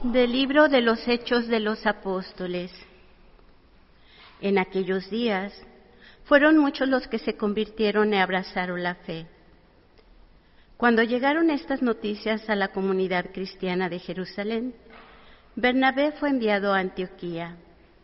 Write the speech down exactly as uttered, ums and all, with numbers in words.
Del libro de los Hechos de los Apóstoles. En aquellos días fueron muchos los que se convirtieron y abrazaron la fe. Cuando llegaron estas noticias a la comunidad cristiana de Jerusalén, Bernabé fue enviado a Antioquía.